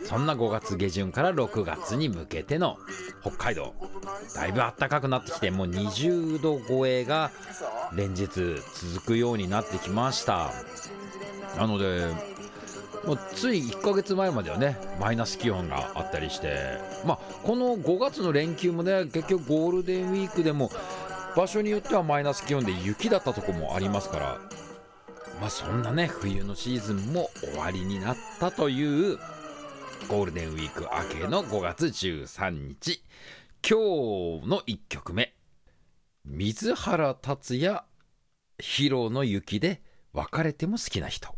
そんな5月下旬から6月に向けての北海道、だいぶ暖かくなってきて、もう20度超えが連日続くようになってきました。なのでもうつい1ヶ月前まではねマイナス気温があったりして、この5月の連休もね、結局ゴールデンウィークでも場所によってはマイナス気温で雪だったとこもありますから、そんなね冬のシーズンも終わりになったというゴールデンウィーク明けの5月13日、今日の1曲目、水原達也、ヒロの雪で別れても好きな人。